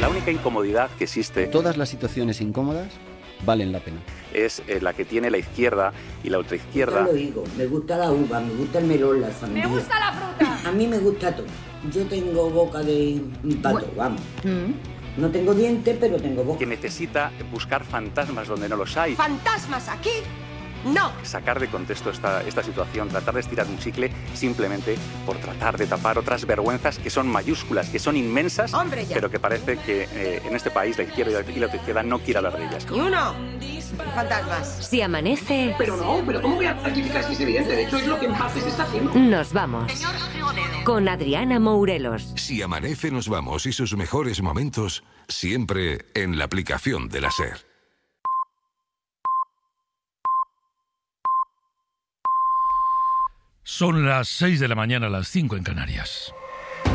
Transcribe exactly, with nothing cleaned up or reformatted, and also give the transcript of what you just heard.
La única incomodidad que existe... Todas las situaciones incómodas valen la pena. Es eh, la que tiene la izquierda y la ultraizquierda. Yo lo digo, me gusta la uva, me gusta el melón, la sandía. ¡Me gusta la fruta! A mí me gusta todo. Yo tengo boca de pato, bueno. vamos. Mm. No tengo dientes, pero tengo boca. Que necesita buscar fantasmas donde no los hay. ¿Fantasmas aquí? No. Sacar de contexto esta, esta situación, tratar de estirar un chicle simplemente por tratar de tapar otras vergüenzas que son mayúsculas, que son inmensas, Hombre, ya. pero que parece que eh, en este país la izquierda y la izquierda no quiere hablar de ellas. Ni uno. Fantasmas. Si amanece... Pero no, pero ¿cómo voy a rectificar si es evidente? De hecho, es lo que en parte se está haciendo. Nos vamos. Señor Frigodedo. Con Adriana Mourelos. Si amanece, nos vamos y sus mejores momentos siempre en la aplicación de la SER. Son las seis de la mañana, las cinco en Canarias.